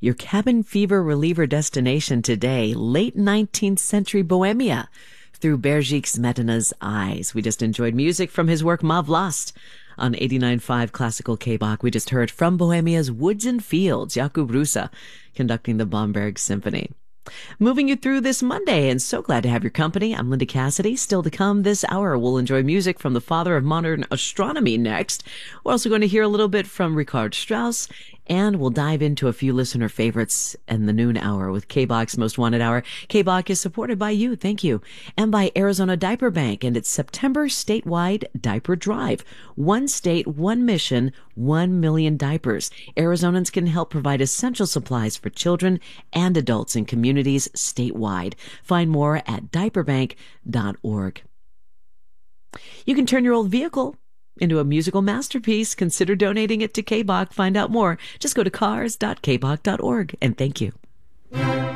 your cabin fever reliever destination today, late 19th century Bohemia, through Bergik Smetana's eyes. We just enjoyed music from his work Ma Vlast on 89.5 Classical K-Bach. We just heard From Bohemia's Woods and Fields, Jakub Rusa conducting the Bomberg Symphony. Moving you through this Monday, and so glad to have your company. I'm Linda Cassidy. Still to come this hour, we'll enjoy music from the father of modern astronomy next. We're also going to hear a little bit from Richard Strauss, and we'll dive into a few listener favorites in the noon hour with K-Bach's Most Wanted Hour. K-Bach is supported by you, thank you, and by Arizona Diaper Bank and its September statewide diaper drive. One state, one mission, 1 million diapers. Arizonans can help provide essential supplies for children and adults in communities statewide. Find more at diaperbank.org. You can turn your old vehicle into a musical masterpiece. Consider donating it to K-Bach. Find out more. Just go to cars.kbach.org. And thank you.